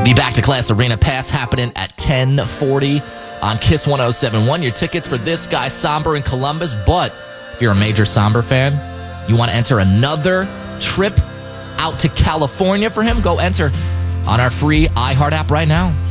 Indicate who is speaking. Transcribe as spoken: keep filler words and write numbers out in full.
Speaker 1: The Back to Class Arena Pass happening at ten forty on Kiss one oh seven point one. Your tickets for this guy, Somber in Columbus. But if you're a major Somber fan, you want to enter another trip out to California for him, go enter on our free iHeart app right now.